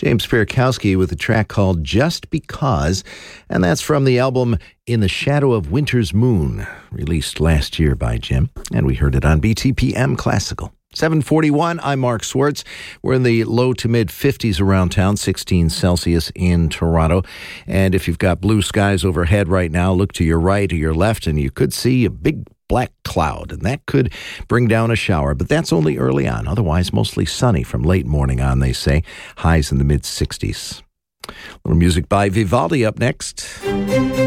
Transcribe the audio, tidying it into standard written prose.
James Pierkowski with a track called Just Because, and that's from the album In the Shadow of Winter's Moon, released last year by Jim, and we heard it on BTPM Classical. 7:41, I'm Mark Swartz. We're in the low to mid 50s around town, 16 Celsius in Toronto. And if you've got blue skies overhead right now, look to your right or your left, and you could see a big black cloud, and that could bring down a shower. But that's only early on. Otherwise, mostly sunny from late morning on, they say. Highs in the mid 60s. A little music by Vivaldi up next.